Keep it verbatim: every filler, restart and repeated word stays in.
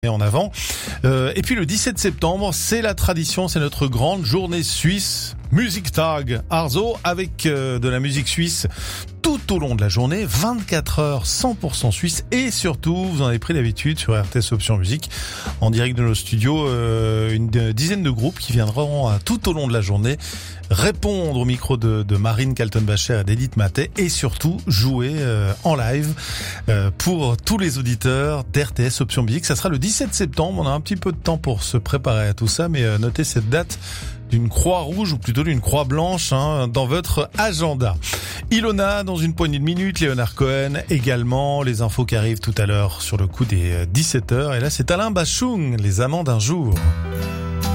Et en avant. Euh, et puis le dix-sept septembre, c'est la tradition, c'est notre grande journée suisse, Musiktag Arzo, avec euh, de la musique suisse tout au long de la journée, vingt-quatre heures cent pour cent suisse, et surtout, vous en avez pris l'habitude sur R T S Option Musique, en direct de nos studios, euh, une dizaine de groupes qui viendront euh, tout au long de la journée répondre au micro de, de Marine Kaltenbacher et d'Edith Matet, et surtout jouer euh, en live euh, pour tous les auditeurs d'R T S Option Musique. Ça sera le dix-sept septembre, on a un petit peu de temps pour se préparer à tout ça, mais euh, notez cette date d'une croix rouge, ou plutôt d'une croix blanche, hein, dans votre agenda. Ilona, dans une poignée de minutes, Léonard Cohen également, les infos qui arrivent tout à l'heure sur le coup des dix-sept heures, et là c'est Alain Bachung, Les amants d'un jour.